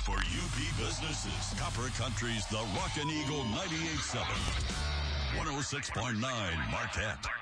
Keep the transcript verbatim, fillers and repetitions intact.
for U P businesses. Copper Country's The Rockin' Eagle ninety-eight point seven. one oh six point nine Marquette.